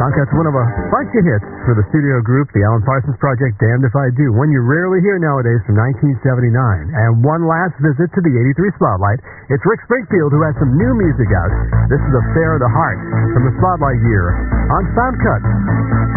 Tomcats, one of a bunch of hits for the studio group, the Alan Parsons Project, Damned If I Do, one you rarely hear nowadays from 1979. And one last visit to the 83 Spotlight. It's Rick Springfield who has some new music out. This is Affair of the Heart from the Spotlight year on Sound Cuts.